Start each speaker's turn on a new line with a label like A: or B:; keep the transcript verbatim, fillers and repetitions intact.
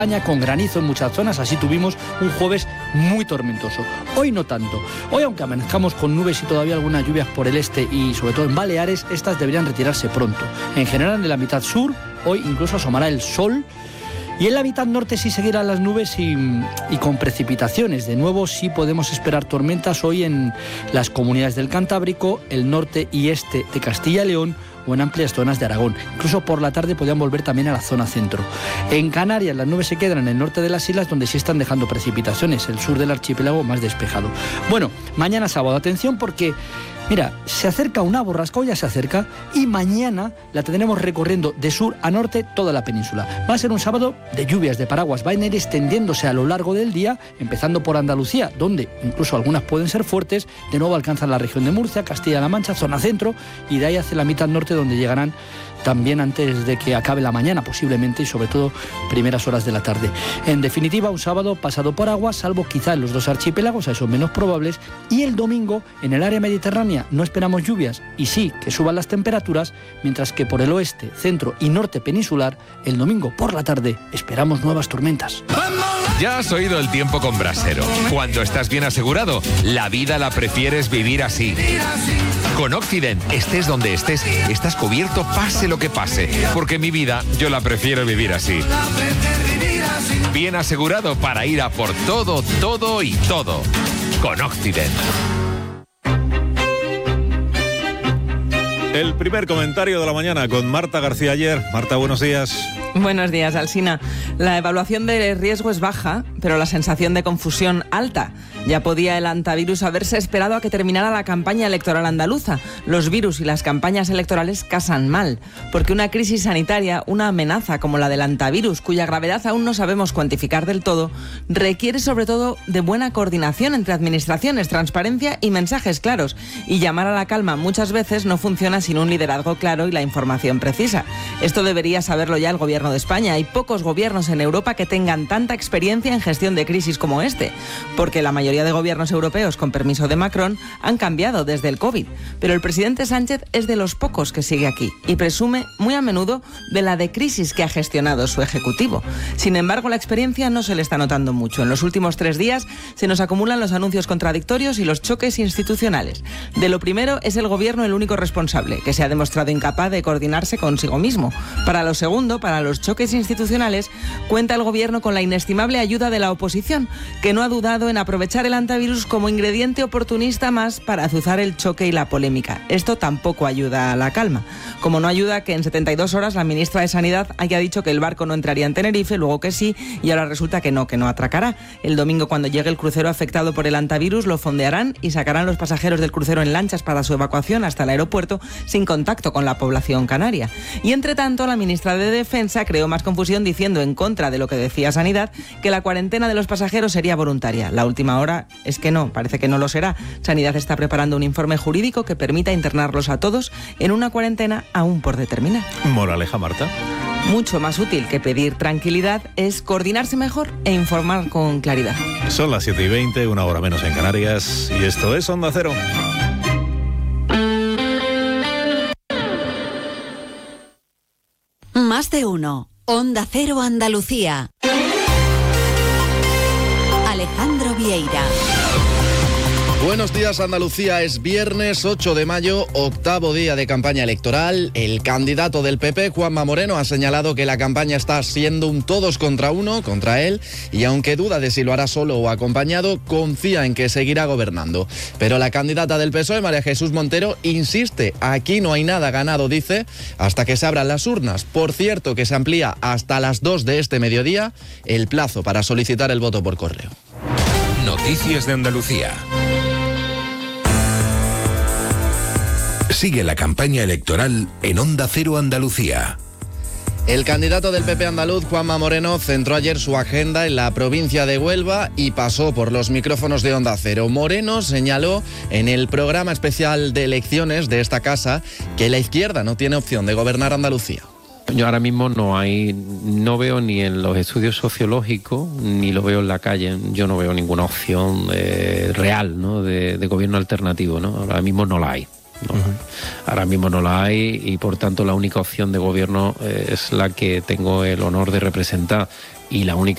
A: con granizo en muchas zonas, así tuvimos un jueves muy tormentoso. Hoy no tanto. Hoy, aunque amanezcamos con nubes y todavía algunas lluvias por el este y sobre todo en Baleares, estas deberían retirarse pronto. En general, en la mitad sur, hoy incluso asomará el sol. Y en la mitad norte sí seguirán las nubes y, y con precipitaciones. De nuevo sí podemos esperar tormentas hoy en las comunidades del Cantábrico, el norte y este de Castilla y León o en amplias zonas de Aragón. Incluso por la tarde podrían volver también a la zona centro. En Canarias las nubes se quedan en el norte de las islas, donde sí están dejando precipitaciones, el sur del archipiélago más despejado. Bueno, mañana sábado, atención porque... Mira, se acerca una borrasca, ya se acerca, y mañana la tendremos recorriendo de sur a norte toda la península. Va a ser un sábado de lluvias, de paraguas, va a ir extendiéndose a lo largo del día, empezando por Andalucía, donde incluso algunas pueden ser fuertes, de nuevo alcanzan la región de Murcia, Castilla-La Mancha, zona centro, y de ahí hacia la mitad norte, donde llegarán también antes de que acabe la mañana posiblemente y sobre todo primeras horas de la tarde. En definitiva, un sábado pasado por agua, salvo quizá en los dos archipiélagos, a esos menos probables, y el domingo en el área mediterránea no esperamos lluvias y sí que suban las temperaturas, mientras que por el oeste, centro y norte peninsular, el domingo por la tarde esperamos nuevas tormentas.
B: Ya has oído el tiempo con Brasero. Cuando estás bien asegurado, la vida la prefieres vivir así. Con Occident, estés donde estés, estás cubierto pase lo que pase, porque mi vida yo la prefiero vivir así. Bien asegurado para ir a por todo, todo y todo. Con Occident.
C: El primer comentario de la mañana con Marta García Ayer. Marta, buenos días.
D: Buenos días, Alsina. La evaluación de riesgo es baja, pero la sensación de confusión alta. Ya podía el antivirus haberse esperado a que terminara la campaña electoral andaluza. Los virus y las campañas electorales casan mal, porque una crisis sanitaria, una amenaza como la del antivirus, cuya gravedad aún no sabemos cuantificar del todo, requiere sobre todo de buena coordinación entre administraciones, transparencia y mensajes claros. Y llamar a la calma muchas veces no funciona sin un liderazgo claro y la información precisa. Esto debería saberlo ya el gobierno de España. Hay pocos gobiernos en Europa que tengan tanta experiencia en gestión de crisis como este, porque la mayoría de gobiernos europeos, con permiso de Macron, han cambiado desde el COVID. Pero el presidente Sánchez es de los pocos que sigue aquí y presume muy a menudo de la de crisis que ha gestionado su ejecutivo. Sin embargo, la experiencia no se le está notando mucho. En los últimos tres días se nos acumulan los anuncios contradictorios y los choques institucionales. De lo primero es el gobierno el único responsable, que se ha demostrado incapaz de coordinarse consigo mismo. Para lo segundo, para los choques institucionales, cuenta el gobierno con la inestimable ayuda de la oposición, que no ha dudado en aprovechar el antivirus como ingrediente oportunista más para azuzar el choque y la polémica. Esto tampoco ayuda a la calma. Como no ayuda que en setenta y dos horas la ministra de Sanidad haya dicho que el barco no entraría en Tenerife, luego que sí, y ahora resulta que no, que no atracará. El domingo, cuando llegue el crucero afectado por el antivirus, lo fondearán y sacarán los pasajeros del crucero en lanchas para su evacuación hasta el aeropuerto sin contacto con la población canaria. Y entre tanto, la ministra de Defensa creó más confusión diciendo, en contra de lo que decía Sanidad, que la cuarentena de los pasajeros sería voluntaria. La última hora es que no, parece que no lo será. Sanidad está preparando un informe jurídico que permita internarlos a todos en una cuarentena aún por determinar.
C: Moraleja, Marta.
D: Mucho más útil que pedir tranquilidad es coordinarse mejor e informar con claridad.
C: Son las siete y veinte, una hora menos en Canarias, y esto es Onda Cero.
E: Más de uno. Onda Cero Andalucía. Alejandro Vieira.
F: Buenos días, Andalucía. Es viernes ocho de mayo, octavo día de campaña electoral. El candidato del P P, Juanma Moreno, ha señalado que la campaña está siendo un todos contra uno, contra él, y aunque duda de si lo hará solo o acompañado, confía en que seguirá gobernando. Pero la candidata del P S O E, María Jesús Montero, insiste, aquí no hay nada ganado, dice, hasta que se abran las urnas. Por cierto, que se amplía hasta las dos de este mediodía el plazo para solicitar el voto por correo.
B: Noticias de Andalucía. Sigue la campaña electoral en Onda Cero Andalucía.
F: El candidato del P P andaluz, Juanma Moreno, centró ayer su agenda en la provincia de Huelva y pasó por los micrófonos de Onda Cero. Moreno señaló en el programa especial de elecciones de esta casa que la izquierda no tiene opción de gobernar Andalucía.
G: Yo ahora mismo no hay, no veo ni en los estudios sociológicos, ni lo veo en la calle. Yo no veo ninguna opción eh, real, ¿no? de, de gobierno alternativo, ¿no? Ahora mismo no la hay. No, uh-huh. Ahora mismo no la hay y por tanto la única opción de gobierno eh, es la que tengo el honor de representar y la única